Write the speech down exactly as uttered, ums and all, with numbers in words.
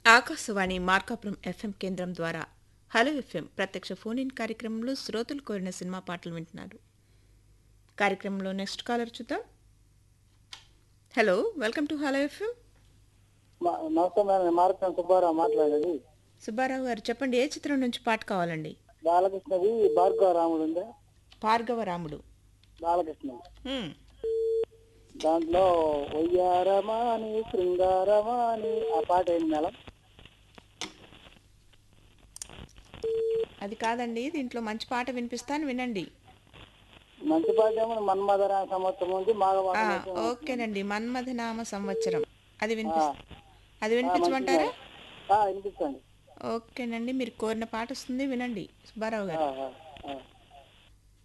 Akashvani Markapuram FM కేంద్రం ద్వారా hello FM ప్రత్యక్ష ఫోన్ ఇన్ కార్యక్రమంలో శ్రోతలు కోరిన సినిమా పాటలు వింటున్నారు. కార్యక్రమంలో నెక్స్ట్ కాలర్ చూద్దాం. Hello, welcome to hello FM. మా- నమస్తే మేడం, నేను మార్కం సుబ్బారావు మాట్లాడేది. సుబ్బారావు గారు చెప్పండి, ఏ చిత్రం నుంచి పాట కావాలండి? బాలకృష్ణది భార్గవ రాముడు ఉందా? భార్గవ రాముడు. బాలకృష్ణ హ్మ్, దాంట్లో ఒయ్యారమాని శృంగారమాని ఆ పాట ఏంటి మేడం? అది కాదండి, దీంట్లో మంచి పాట వినిపిస్తాను, వినండి. మంచి పాట ఏమో మన్మధర సంవత్సరం ఉంది ఆ, మాఘమాసం. ఓకేనండి, మన్మథనామ సంవత్సరం. అది వినిపి అది మంచిది వినిపించమంటారా? మేడం. ఆ, వినిపిస్తుంది. ఓకేనండి, మీరు కోరిన పాట వస్తుంది, వినండి సుబ్బారావు గారు. ఆ, ఆ.